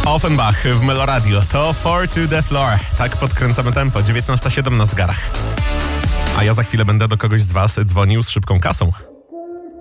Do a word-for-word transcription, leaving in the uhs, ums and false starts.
Offenbach w Meloradio. To Four to the Floor. Tak podkręcamy tempo. dziewiętnasta siedem na zegarach. A ja za chwilę będę do kogoś z was dzwonił z szybką kasą.